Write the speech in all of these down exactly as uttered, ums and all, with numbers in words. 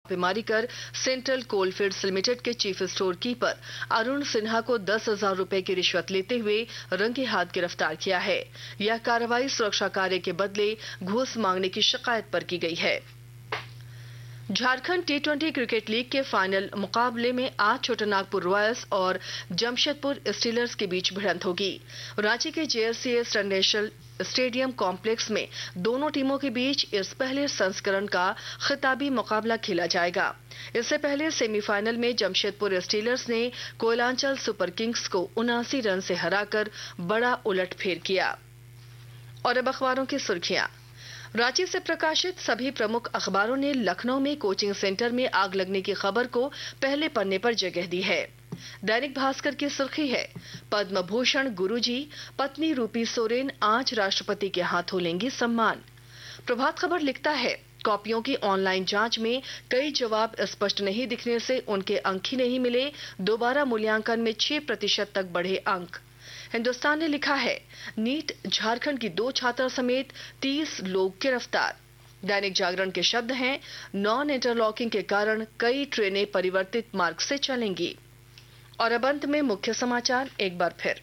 छापेमारी कर central coalfields limited के chief store keeper Arun Sinha को दस हजार रुपए की रिश्वत लेते हुए रंगे हाथ गिरफ्तार किया है। यह कार्रवाई सुरक्षा कार्य के बदले घूस मांगने की शिकायत पर की गई है। Jharkhand T twenty cricket league के फाइनल मुकाबले में आज छोटानागपुर रॉयल्स और जमशेदपुर स्टीलर्स के बीच भिड़ंत होगी। रांची के जेएससीएस इंटरनेशनल स्टेडियम कॉम्प्लेक्स में दोनों टीमों के बीच इस पहले संस्करण का खिताबी मुकाबला खेला जाएगा। इससे पहले सेमीफाइनल में जमशेदपुर स्टीलर्स ने कोयलांचल सुपर किंग्स को उनासी रन से हराकर बड़ा उलटफेर किया। और अब अखबारों की सुर्खियां। रांची से प्रकाशित सभी प्रमुख अखबारों ने लखनऊ में कोचिंग सेंटर में आग लगने की खबर को पहले पन्ने पर जगह दी है। दैनिक भास्कर की सुर्खी है, पद्म भूषण गुरुजी पत्नी रूपी सोरेन आज राष्ट्रपति के हाथों लेंगी सम्मान। प्रभात खबर लिखता है, कॉपियों की ऑनलाइन जांच में कई जवाब स्पष्ट नहीं दिखने से उनके अंक ही नहीं मिले, दोबारा मूल्यांकन में छह प्रतिशत तक बढ़े अंक। हिंदुस्तान ने लिखा है, नीट झारखंड की दो छात्रा समेत तीस लोग गिरफ्तार। दैनिक जागरण के शब्द हैं, नॉन इंटरलॉकिंग के कारण कई ट्रेनें परिवर्तित मार्ग से चलेंगी। और अब अंत में मुख्य समाचार एक बार फिर।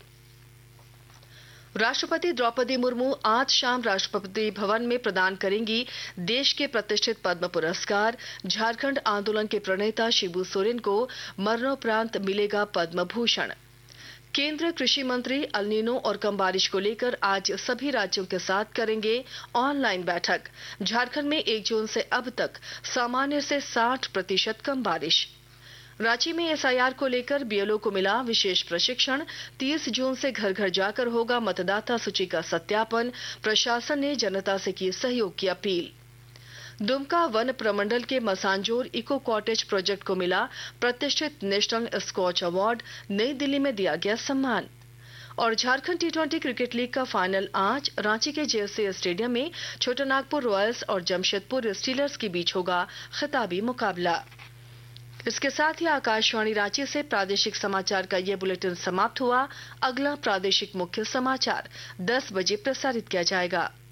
राष्ट्रपति द्रौपदी मुर्मू आज शाम राष्ट्रपति भवन में प्रदान करेंगी देश के प्रतिष्ठित पद्म पुरस्कार। झारखंड आंदोलन के प्रणेता शिबू सोरेन को मरणोपरांत मिलेगा पद्म भूषण। केंद्रीय कृषि मंत्री अल-नीनो और कम बारिश को लेकर आज सभी राज्यों के साथ करेंगे ऑनलाइन बैठक। झारखंड में एक जून से अब तक सामान्य से साठ प्रतिशत कम बारिश। रांची में एसआईआर को लेकर बीएलओ को मिला विशेष प्रशिक्षण। तीस जून से घर घर जाकर होगा मतदाता सूची का सत्यापन। प्रशासन ने जनता से की सहयोग की अपील। दुमका वन प्रमंडल के मसांजोर इको कॉटेज प्रोजेक्ट को मिला प्रतिष्ठित नेशनल स्कॉच अवार्ड। नई दिल्ली में दिया गया सम्मान। और Jharkhand T twenty cricket league का फाइनल आज रांची के जेएससीएस स्टेडियम में छोटानागपुर रॉयल्स और जमशेदपुर स्टीलर्स के बीच होगा खिताबी मुकाबला। इसके साथ ही आकाशवाणी रांची से प्रादेशिक समाचार का यह बुलेटिन समाप्त हुआ। अगला प्रादेशिक मुख्य समाचार दस बजे प्रसारित किया जाएगा।